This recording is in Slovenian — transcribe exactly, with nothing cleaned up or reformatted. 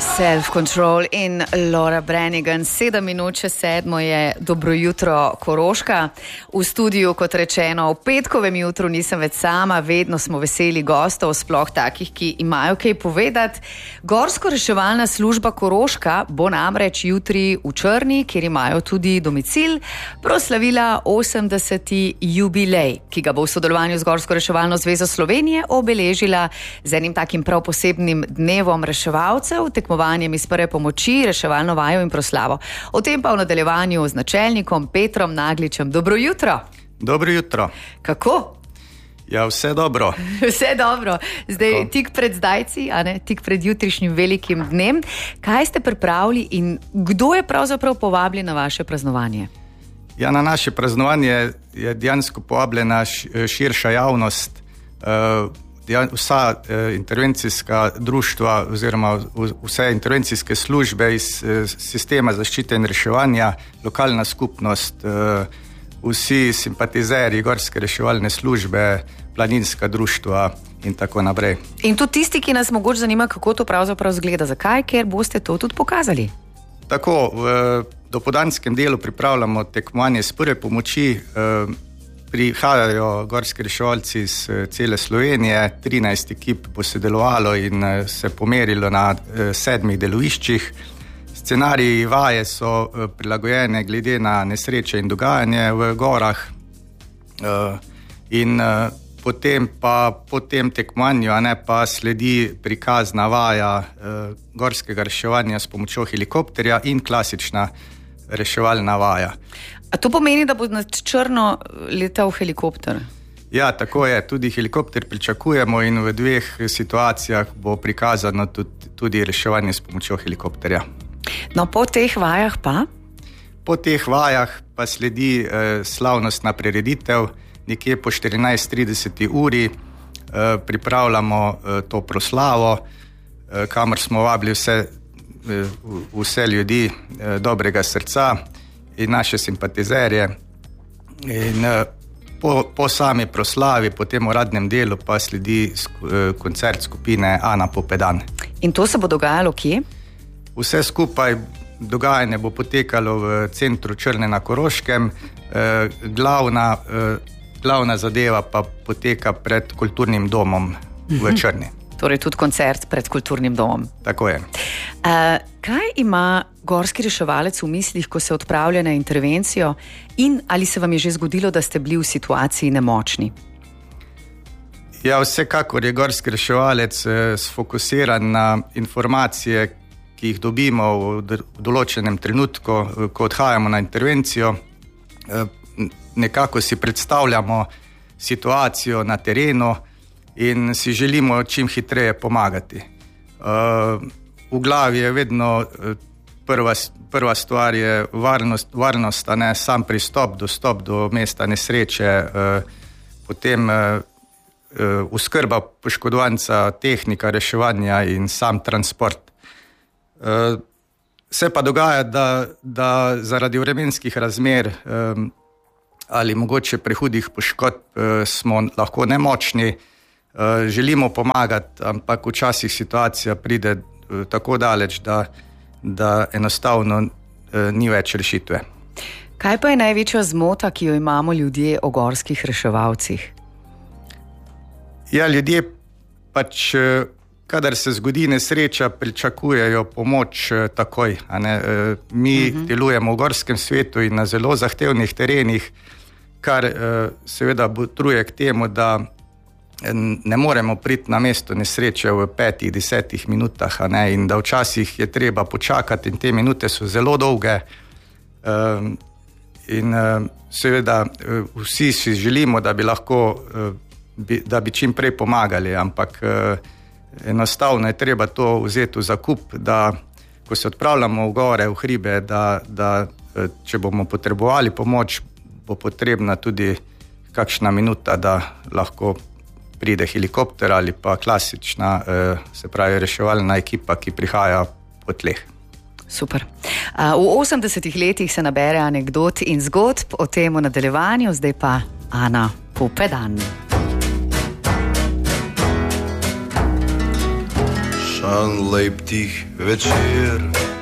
Self-Control in Laura Branigan. Sedem minut čez sedmo je Dobro jutro Koroška. V studiu, kot rečeno, v petkovem jutru nisem več sama, vedno smo veseli gostov, sploh takih, ki imajo kaj povedati. Gorsko-reševalna služba Koroška bo namreč jutri v Črni, kjer imajo tudi domicil, proslavila osemdeseti jubilej, ki ga bo v sodelovanju z Gorsko-reševalno zvezo Slovenije obeležila z enim takim prav posebnim dnevom reševalcev, tekmovanjem iz prve pomoči, reševalno vajo in proslavo. O tem pa v nadaljevanju z načelnikom Petrom Nagličem. Dobro jutro. Dobro jutro. Kako? Ja, vse dobro. Vse dobro. Zdaj, Tako. tik pred zdajci, a ne, tik pred jutrišnjim velikim dnem. Kaj ste pripravili in kdo je pravzaprav povabljen na vaše praznovanje? Ja, na naše praznovanje je dejansko povabljena širša javnost, vsa intervencijska društva oziroma vse intervencijske službe iz sistema zaščite in reševanja, lokalna skupnost, vsi simpatizeri Gorske reševalne službe, planinska društva in tako naprej. In tudi tisti, ki nas mogoče zanima, kako to pravzaprav zgleda. Zakaj? Ker boste to tudi pokazali. Tako, v dopoldanskem delu pripravljamo tekmovanje iz prve pomoči. Prihajajo gorski reševalci iz cele Slovenije, trinajst ekip bo sodelovalo in se pomerilo na sedmih deloviščih. Scenariji vaje so prilagojene glede na nesreče in dogajanje v gorah in potem pa po tem tekmovanju, a ne, pa sledi prikazna vaja gorskega reševanja s pomočjo helikopterja in klasična reševalna vaja. A to pomeni, da bo nad Črno letal helikopter? Ja, tako je. Tudi helikopter pričakujemo in v dveh situacijah bo prikazano tudi, tudi reševanje s pomočjo helikopterja. No, po teh vajah pa? Po teh vajah pa sledi eh, slavnostna prireditev. Nekje po štirinajst trideset uri eh, pripravljamo eh, to proslavo, eh, kamor smo vabili vse, eh, vse ljudi eh, dobrega srca in naše simpatizerje. In uh, po, po sami proslavi, po tem uradnem delu pa sledi sk- uh, koncert skupine Ana Popedan. In to se bo dogajalo kje? Vse skupaj dogajanje bo potekalo v centru Črne na Koroškem. Uh, glavna, uh, glavna zadeva pa poteka pred kulturnim domom v Črni. Torej tudi koncert pred kulturnim domom. Tako je. Uh, kaj ima gorski reševalec v mislih, ko se odpravlja na intervencijo, in ali se vam je že zgodilo, da ste bili v situaciji nemočni? Ja, vsekakor je gorski reševalec eh, sfokusiran na informacije, ki jih dobimo v, d- v določenem trenutku, eh, ko odhajamo na intervencijo. Eh, nekako si predstavljamo situacijo na terenu in si želimo čim hitreje pomagati. Uh, v glavi je vedno uh, prva, prva stvar je varnost, varnost, a ne sam pristop, dostop do mesta nesreče, uh, potem uh, uh, oskrba poškodovanca, tehnika reševanja in sam transport. Uh, se pa dogaja, da, da zaradi vremenskih razmer um, ali mogoče prehudih poškodb uh, smo lahko nemočni. Uh, želimo pomagati, ampak včasih situacija pride uh, tako daleč, da, da enostavno uh, ni več rešitve. Kaj pa je največja zmota, ki jo imamo ljudje o gorskih reševalcih? Ja, ljudje pač, uh, kadar se zgodi nesreča, pričakujejo pomoč uh, takoj. A ne? Uh, mi uh-huh. delujemo v gorskem svetu in na zelo zahtevnih terenih, kar uh, seveda botruje k temu, da ne moremo priti na mesto nesreče v petih, desetih minutah, a ne, in da včasih je treba počakati in te minute so zelo dolge. Um, in um, seveda vsi si želimo, da bi lahko, uh, bi, da bi čim prej pomagali, ampak uh, enostavno je treba to vzeti v zakup, da ko se odpravljamo v gore, v hribe, da, da uh, če bomo potrebovali pomoč, bo potrebna tudi kakšna minuta, da lahko pride helikopter ali pa klasična, se pravi reševalna ekipa, ki prihaja po tleh. Super. V osemdesetih letih se nabere anekdot in zgodb, o tem v nadaljevanju, zdaj pa Ana Popedan. močan, lep tih večer.